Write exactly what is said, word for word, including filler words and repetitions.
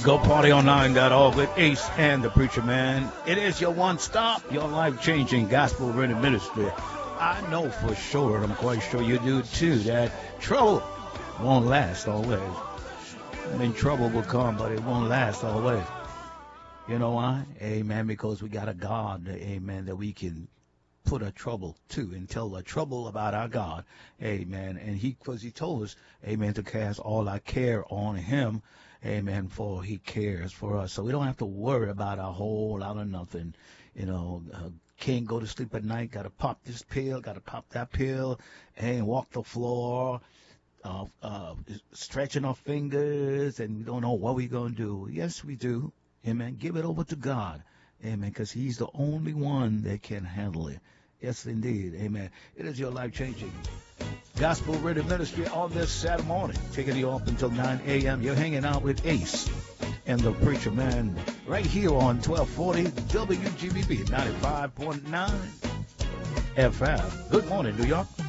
go party online dot org with Ace and the Preacher Man. It is your one stop, your life-changing gospel-ready ministry. I know for sure, I'm quite sure you do too, that trouble won't last always. I mean, trouble will come, but it won't last always. You know why? Amen. Because we got a God, amen, that we can put our trouble to and tell the trouble about our God. Amen. And he, because he told us, amen, to cast all our care on him. Amen. For he cares for us. So we don't have to worry about a whole lot of nothing. You know, uh, can't go to sleep at night. Got to pop this pill. Got to pop that pill and walk the floor. Uh, uh, stretching our fingers and we don't know what we're going to do. Yes, we do. Amen. Give it over to God. Amen. Because he's the only one that can handle it. Yes, indeed. Amen. It is your life-changing gospel ready ministry on this Saturday morning. Taking you off until nine a.m. You're hanging out with Ace and the Preacher Man right here on twelve forty W G B B ninety-five point nine F M. Good morning, New York.